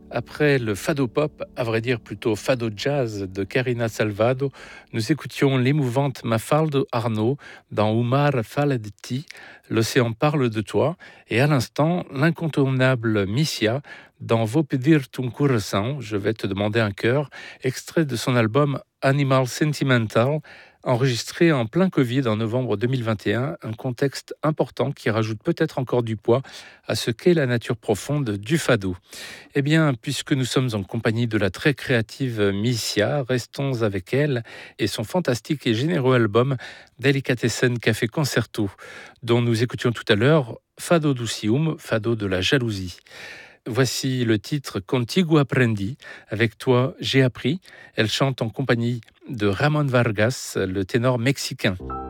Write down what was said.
Après le fado pop, à vrai dire plutôt fado jazz de Carina Salvado, nous écoutions l'émouvante Mafalda Arnaud dans Umar fala de ti, L'océan parle de toi, et à l'instant, l'incontournable Missia dans Vou pedir ton coração, je vais te demander un cœur, extrait de son album Animal Sentimental, enregistré en plein Covid en novembre 2021, un contexte important qui rajoute peut-être encore du poids à ce qu'est la nature profonde du fado. Eh bien, puisque nous sommes en compagnie de la très créative Missia, restons avec elle et son fantastique et généreux album Delicatessen Café Concerto, dont nous écoutions tout à l'heure Fado do Ciúme, Fado de la jalousie. Voici le titre Contigo Aprendi, avec toi j'ai appris. Elle chante en compagnie de Ramon Vargas, le ténor mexicain.